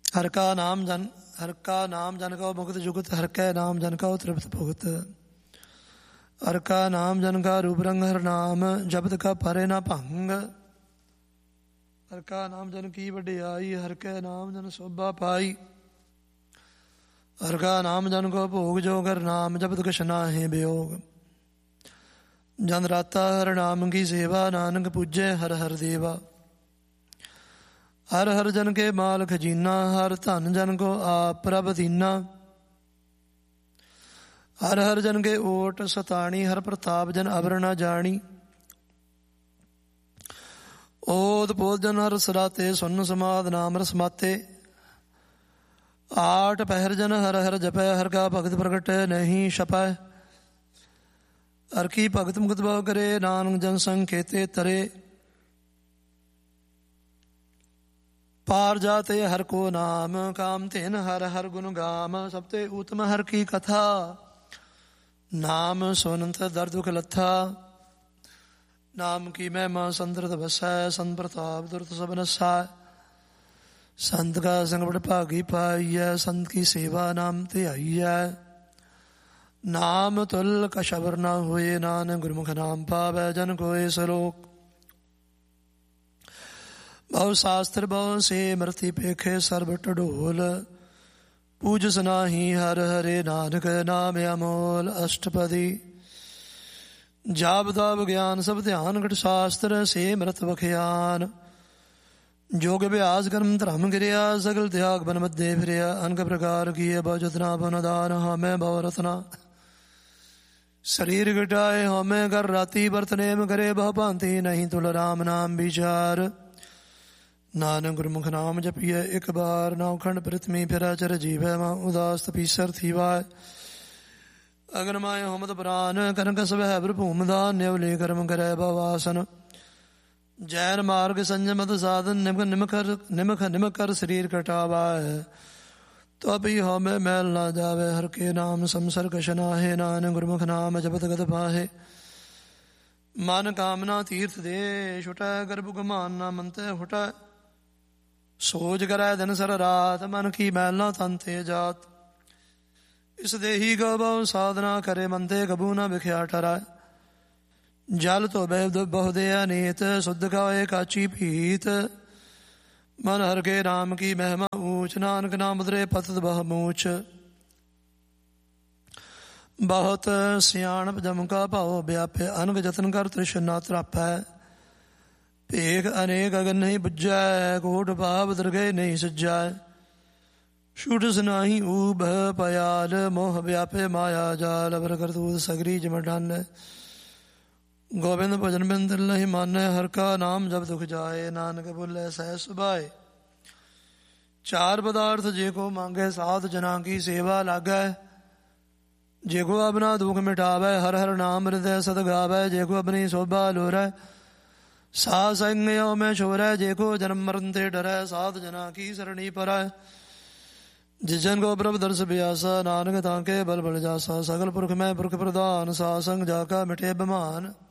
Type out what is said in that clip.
ਹਰ ਕਾ ਨਾਮ ਜਨ ਕਉ ਮੁਕਤ ਜੁਗਤ, ਹਰ ਕੈ ਨਾਮ ਜਨ ਕਉ ਤ੍ਰਿਪਤ ਭੁਗਤ। ਹਰ ਕਾ ਨਾਮ ਜਨ ਕਾ ਰੂਪ ਰੰਗ, ਹਰ ਨਾਮ ਜਪਤ ਕਾ ਪਰੇ ਨਾ ਭੰਗ। ਹਰ ਕਾ ਨਾਮ ਜਨ ਕੀ ਵਡਿਆਈ, ਹਰ ਕੈ ਨਾਮ ਜਨ ਸੋਭਾ ਪਾਈ। ਹਰ ਕਾ ਨਾਮ ਜਨ ਕੋ ਭੋਗ ਜੋਗ, ਹਰ ਨਾਮ ਜਪਤ ਕਛ ਨਾਹਿ ਬਿਯੋਗ। ਜਨ ਰਾਤਾ ਹਰ ਨਾਮ ਕੀ ਸੇਵਾ, ਨਾਨਕ ਪੂਜੈ ਹਰ ਹਰ ਦੇਵਾ। ਹਰ ਹਰ ਜਨ ਕੇ ਮਾਲ ਖਜੀਨਾ, ਹਰ ਧਨ ਜਨ ਕੋ ਆਪ ਪ੍ਰਭ ਦੀਨਾ। ਹਰ ਹਰ ਜਨ ਕੇ ਓਟ ਸਤਾਣੀ, ਹਰ ਪ੍ਰਤਾਪ ਜਨ ਅਵਰ ਨਾ ਜਾਣੀ। ਓਦ ਪੋਦ ਜਨ ਹਰ ਸਰਾਤੇ, ਸੁਨ ਸਮਾਦ ਨਾਮ ਰਸ ਮਾਤੇ। ਆਠ ਪਹਿਰ ਜਨ ਹਰ ਹਰ ਜਪੈ, ਹਰ ਕਾ ਭਗਤ ਪ੍ਰਗਟ ਨਹੀਂ ਛਪੈ। ਹਰ ਕੀ ਭਗਤ ਮੁਕਤ ਭਉ ਕਰੇ, ਨਾਨਕ ਜਨ ਸੰਕੇਤੇ ਤਰੇ। ਪਾਰ ਜਾਤੇ ਹਰ ਕੋ ਨਾਮ, ਕਾਮ ਧਿਨ ਹਰ ਹਰ ਗੁਣ ਗਾਮ। ਸਭ ਤੇ ਉਤਮ ਹਰ ਕੀ ਕਥਾ, ਨਾਮ ਸੁਨੰਤ ਦਰ ਦੁਖ ਲੱਥਾ। ਨਾਮ ਕੀ ਮਹਿਮਾ ਸੰਦਰਤ ਵਸੈ, ਸੰਤ ਪ੍ਰਤਾਪ ਦੁਰਤ ਸਭ ਨਸੈ। ਸੰਤ ਕਾ ਸੰਗ ਬੜ ਭਾਗੀ ਪਾਈਐ, ਸੰਤ ਕੀ ਸੇਵਾ ਨਾਮ ਧਿਆਈਐ। ਨਾਮ ਤੁਲ ਕਛ ਅਵਰ ਨਾ ਹੋਏ, ਨਾਨਕ ਗੁਰਮੁਖ ਨਾਮ ਪਾਵੈ ਜਨ ਕੋਇ ਸਲੋਕ। ਬਹੁ ਸ਼ਾਸਤਰ ਬਹੁ ਸਿਮਰਤਿ ਪੇਖੇ, ਸਰਬ ਢਡੋਲ ਪੂਜਸ ਨਾਹੀ ਹਰ ਹਰੇ। ਨਾਨਕ ਨਾਮ ਅਮੋਲ ਅਸ਼ਟਪਦੀ, ਜਾਪ ਤਾਪ ਗਿਆਨ ਸਭ ਧਿਆਨ। ਘਟ ਸ਼ਾਸਤਰ ਸਿਮਰਤ ਵਖਿਆਨ, ਜੋਗ ਅਭਿਆਸ ਕਰਮ ਧਰਮ ਗਿਰਿਆ। ਸਗਲ ਤਿਆਗ ਬਨ ਮਧੇ ਫਿਰਿਆ, ਅਨਕ ਪ੍ਰਕਾਰ ਕੀਏ ਬਹੁ ਜਤਨਾ। ਬਨ ਦਾਨ ਹਉਮੈ ਬਹੁ ਰਤਨਾ, ਸਰੀਰ ਘਟਾਏ ਹਉਮੈ ਕਰ ਰਾਤੀ। ਵਰਤ ਨੇਮ ਕਰੇ ਬਹੁ ਭਾਂਤੀ, ਨਹੀਂ ਤੁਲ ਰਾਮ ਨਾਮ ਵਿਚਾਰ। ਨਾਨਕ ਗੁਰਮੁਖ ਨਾਮ ਜਪੀਐ ਇੱਕ ਬਾਰ, ਨਾਉ ਖੰਡ ਪ੍ਰਿਥਵੀ ਫਿਰੈ ਚਰ ਜੀਵੈ। ਮਾਂ ਉਦਾਸ ਤਪੀਸਰ ਥੀਵਾਇ, ਅਗਨ ਮਾਇ ਹੋਮਤ ਪ੍ਰਾਨ। ਕਨਕ ਸਵੈ ਬ੍ਰ ਭੂਮ ਦਾਨ, ਨਿਵਲੇ ਕਰਮ ਕਰੈ ਭਵਾਸਨ। ਜੈਨ ਮਾਰਗ ਸੰਜਮਤ ਸਾਧਨ, ਨਿਮਖ ਕਰ ਸਰੀਰ ਕਟਾਵੈ। ਤਬੀ ਹਉਮੈ ਮੈਲ ਨਾ ਜਾਵੈ, ਹਰ ਕੇ ਨਾਮ ਸੰਸਰ ਕਛ ਨਾਹਿ। ਨਾਨਕ ਗੁਰਮੁਖ ਨਾਮ ਜਪਤ ਗਤ ਪਾਹੇ, ਮਨ ਕਾਮਨਾ ਤੀਰਥ ਦੇ ਛੁਟੈ। ਗਰਭ ਗੁਮਾਨ ਨਾ ਮੰਤੈ ਹੁਟੈ, ਸੋਚ ਕਰੈ ਦਿਨ ਸਰ ਰਾਤ। ਮਨ ਕੀ ਮੈਲ ਨਾ ਤਨ ਤੇ ਜਾਤ, ਇਸ ਦੇਹੀ ਗੋ ਬਹੁ ਸਾਧਨਾ ਕਰੇ। ਮੰਤੇ ਕਬੂ ਨਾ ਵਿਖਿਆ ਠਰੈ, ਜਲ ਧੋਬੈ ਬਹੁ ਦਿਆ ਨੀਤ। ਸੁਧ ਖਾਏ ਕਾਚੀ ਭੀਤ, ਮਨ ਹਰ ਕੇ ਨਾਮ ਕੀ ਮਹਿਮਾ ਊਚ। ਨਾਨਕ ਨਾਮ ਉਦਰੇ ਪਤਤ ਬਹੁ ਮੂਚ, ਬਹੁਤ ਸਿਆਣਪ ਜਮ ਕਾ ਭਾਉ ਵਿਆਪੈ। ਅਨਕ ਜਤਨ ਕਰ ਤ੍ਰਿਸ਼ਨਾ ਤਰਾਪੈ, ਭੇਖ ਅਨੇਕ ਅਗਨ ਨਹੀਂ ਬੁਝੈ। ਕੋਟ ਭਾਵ ਦਰਗਹਿ ਨਹੀਂ ਸੱਜੈ, ਛੂਟਸ ਨਾਹੀ ਊਭ ਪਯਾਲ। ਮੋਹ ਵਿਆਪੇ ਮਾਇਆ ਜਾਲ, ਅਵਰ ਕਰਤੂਤ ਸਗਰੀ ਜਮ ਡਾਨੈ। ਗੋਬਿੰਦ ਭਜਨ ਬਿਨ ਦਿਲ ਨਹੀਂ ਮਾਨੈ, ਹਰ ਕਾ ਨਾਮ ਜਪ ਦੁਖ ਜਾਏ। ਨਾਨਕ ਬੋਲੇ ਸਹਿ ਸੁਭਾਏ, ਚਾਰ ਪਦਾਰਥ ਜੇ ਕੋ ਮੰਗੈ। ਸਾਧ ਜਨਾ ਕੀ ਸੇਵਾ ਲਾਗੈ, ਜੇ ਕੋ ਆਪਣਾ ਦੁਖ ਮਿਟਾਵੈ। ਹਰ ਹਰ ਨਾਮ ਹਿਰਦੈ ਸਦ ਗਾਵੈ, ਜੇ ਕੋ ਆਪਣੀ ਸੋਭਾ ਲੋਰੈ। ਸਾਧ ਸੰਗ ਹਉਮੈ ਛੋਰੈ, ਜੇ ਕੋ ਜਨਮ ਮਰਨ ਤੇ ਡਰੈ। ਸਾਧ ਜਨਾ ਕੀ ਸਰਣੀ ਪਰੈ, ਜਿਸ ਜਨ ਕੋ ਪ੍ਰਭ ਦਰਸ ਬਿਆਸਾ। ਨਾਨਕ ਤਾਂ ਕੇ ਬਲ ਬਲ ਜਾਸਾ, ਸਗਲ ਪੁਰਖ ਮੈਂ ਪੁਰਖ ਪ੍ਰਧਾਨ। ਸਾਧ ਸੰਗ ਜਾ ਕਾ ਮਿਟੇ ਬਿਮਾਨ,